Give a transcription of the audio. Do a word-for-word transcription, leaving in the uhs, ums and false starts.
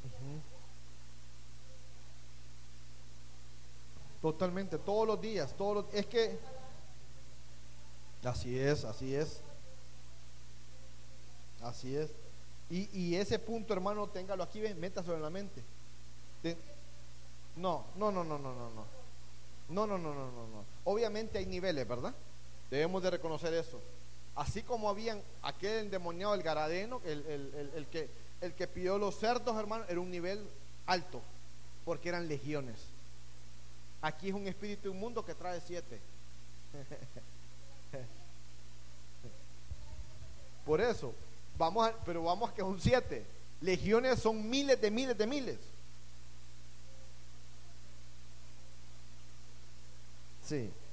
Ujú. Totalmente, todos los días, todos los- es que así es, así es, así es. Y, y ese punto, hermano, téngalo aquí, ven, métaselo en la mente. Te- no, no, no, no, no, no, no. No, no, no, no, no, no. Obviamente hay niveles, ¿verdad? Debemos de reconocer eso. Así como habían aquel endemoniado, el Garadeno, el, el- el- el que, el que pidió los cerdos, hermano, era un nivel alto, porque eran legiones. Aquí es un espíritu inmundo que trae siete. Por eso, vamos a, pero vamos a que son siete. Legiones son miles de miles de miles. Sí.